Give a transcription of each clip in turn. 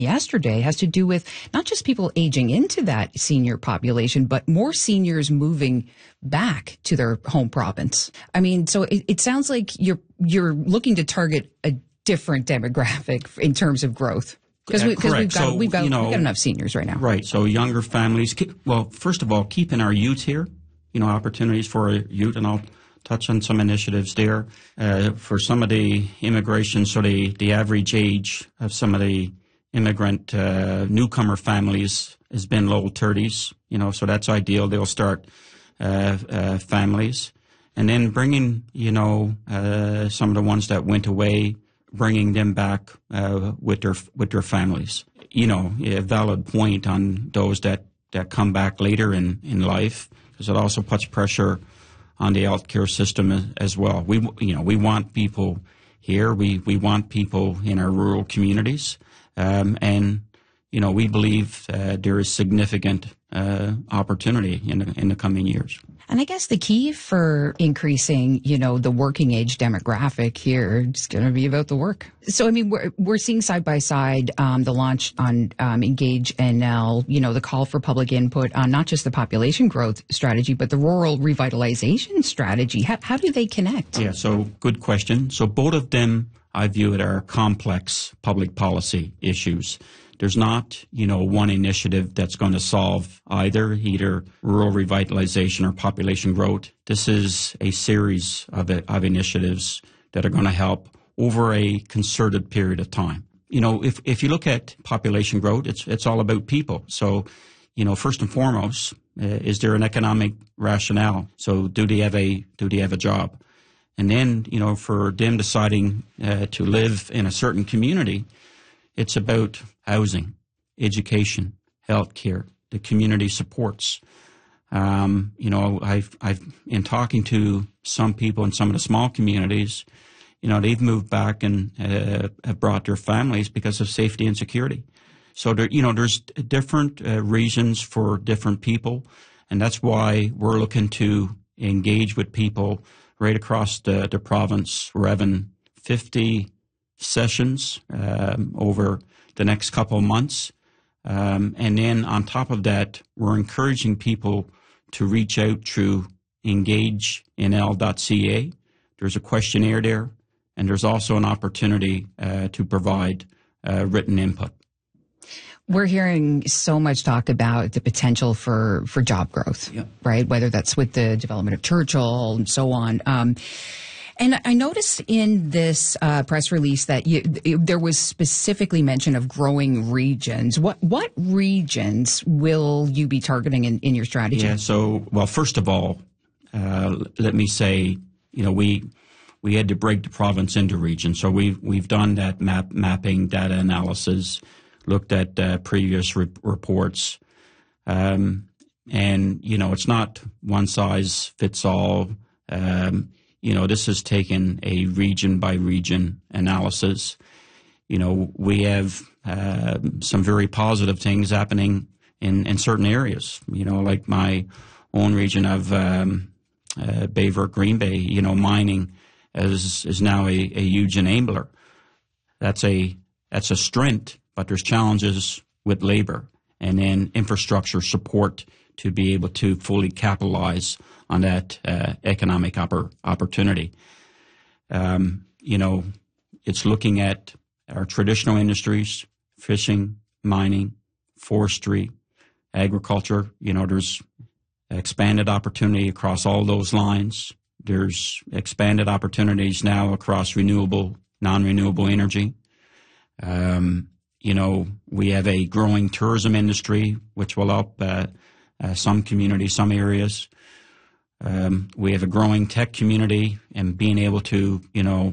yesterday has to do with not just people aging into that senior population, but more seniors moving back to their home province. I mean, so it sounds like you're looking to target a different demographic in terms of growth. Because we've got enough seniors right now. Right. So younger families. Well, first of all, keeping our youth here, opportunities for our youth, and I'll touch on some initiatives there. For some of the immigration, so the average age of some of the immigrant newcomer families has been low 30s, so that's ideal. They'll start families. And then bringing, some of the ones that went away, bringing them back with their families. A valid point on those that come back later in life, because it also puts pressure on the healthcare system as well. We want people here. We want people in our rural communities, and we believe there is significant opportunity in the coming years. And I guess the key for increasing, the working age demographic here is going to be about the work. So, I mean, we're seeing side by side the launch on Engage NL, the call for public input on not just the population growth strategy, but the rural revitalization strategy. How do they connect? Yeah, so good question. So both of them, I view it, are complex public policy issues. There's not, one initiative that's going to solve either rural revitalization or population growth. This is a series of initiatives that are going to help over a concerted period of time. If you look at population growth, it's all about people. So, first and foremost, is there an economic rationale? So, do they have a job? And then, for them deciding to live in a certain community, it's about housing, education, healthcare, the community supports. I've in talking to some people in some of the small communities, they've moved back and have brought their families because of safety and security. So there's different reasons for different people, and that's why we're looking to engage with people right across the province. We're having 50 sessions over the next couple of months. And then on top of that, we're encouraging people to reach out through engagenl.ca. There's a questionnaire there, and there's also an opportunity to provide written input. We're hearing so much talk about the potential for job growth, right? Whether that's with the development of Churchill and so on. And I noticed in this press release that there was specifically mention of growing regions. What regions will you be targeting in your strategy? Yeah, so, well, first of all, let me say, we had to break the province into regions. So we've done that mapping, data analysis, looked at previous reports. And, it's not one size fits all. This has taken a region by region analysis. We have some very positive things happening in certain areas, like my own region of Bayvert, Green Bay, mining is now a huge enabler. That's a strength, but there's challenges with labor and then infrastructure support to be able to fully capitalize on that economic opportunity. It's looking at our traditional industries, fishing, mining, forestry, agriculture. There's expanded opportunity across all those lines. There's expanded opportunities now across renewable, non-renewable energy. We have a growing tourism industry, which will help some communities, some areas. We have a growing tech community, and being able to,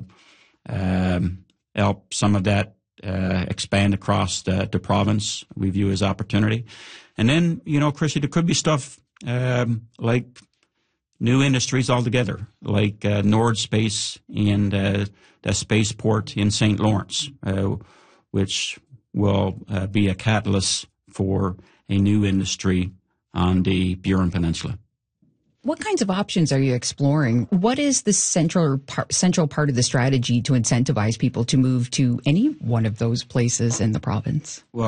help some of that expand across the province, we view as opportunity. And then, Chrissy, there could be stuff like new industries altogether, like Nord Space and the spaceport in St. Lawrence, which will be a catalyst for a new industry on the Burin Peninsula. What kinds of options are you exploring? What is the central part of the strategy to incentivize people to move to any one of those places in the province? Well,